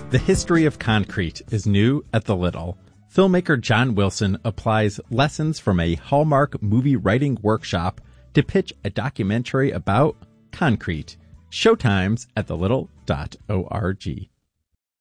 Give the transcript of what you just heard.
The history of concrete is new at the Little. Filmmaker John Wilson applies lessons from a Hallmark movie writing workshop to pitch a documentary about concrete. Showtimes at thelittle.org.